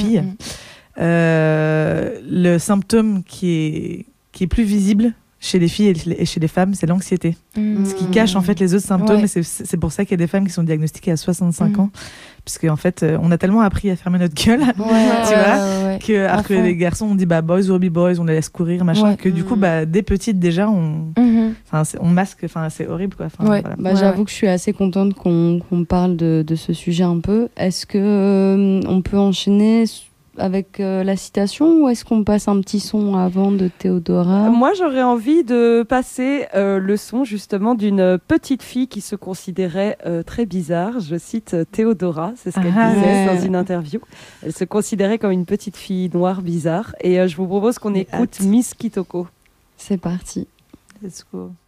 filles. Le symptôme qui est plus visible chez les filles et chez les femmes, c'est l'anxiété. Ce qui cache en fait les autres symptômes. Et c'est pour ça qu'il y a des femmes qui sont diagnostiquées à 65 ans. Puisque en fait, on a tellement appris à fermer notre gueule, tu vois, que alors que les garçons, on dit boys will be boys, on les laisse courir, machin, que du coup, dès petites déjà, on masque, c'est horrible, quoi. Voilà. J'avoue que je suis assez contente qu'on parle de ce sujet un peu. Est-ce que on peut enchaîner avec la citation ou est-ce qu'on passe un petit son avant de Théodora ? Moi, j'aurais envie de passer le son justement d'une petite fille qui se considérait très bizarre. Je cite Théodora, c'est ce qu'elle disait dans une interview. Elle se considérait comme une petite fille noire bizarre. Et je vous propose qu'on écoute Miss Kitoko. C'est parti. Let's go.